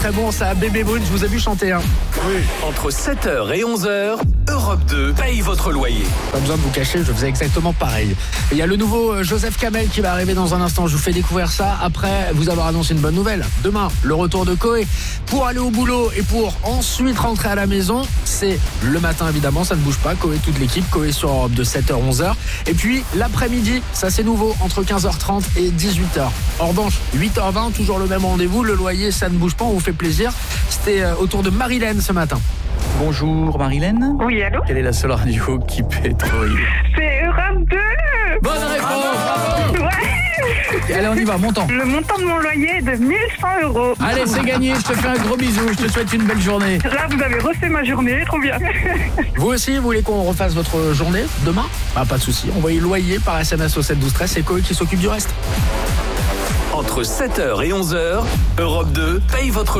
très bon ça. Bébé Brune, je vous ai vu chanter. Oui. Entre 7h et 11h, Europe 2 paye votre loyer. Pas besoin de vous cacher, je faisais exactement pareil. Et il y a le nouveau Joseph Kamel qui va arriver dans un instant. Je vous fais découvrir ça après vous avoir annoncé une bonne nouvelle. Demain, le retour de Coé pour aller au boulot et pour ensuite rentrer à la maison. C'est le matin évidemment, ça ne bouge pas. Coé, toute l'équipe, Coé sur Europe de 7h, 11h. Et puis l'après-midi, ça c'est nouveau, entre 15h30 et 18h. En revanche, 8h20, toujours le même rendez-vous. Le loyer, ça ne bouge pas, on vous fait plaisir. C'était au tour de Marilène ce matin. Bonjour Marilène. Oui, allô? Quelle est la seule radio qui pétrouille? C'est Europe 2. Bonne réponse, bravo. Ouais. Allez, on y va, montant. Le montant de mon loyer est de 1100 €. Allez, c'est gagné, je te fais un gros bisou, je te souhaite une belle journée. Là, vous avez refait ma journée, trop bien. Vous aussi, vous voulez qu'on refasse votre journée demain? Pas de souci, envoyez loyer par SMS au 7 12 13, c'est Coé qui s'occupe du reste. Entre 7h et 11h, Europe 2 paye votre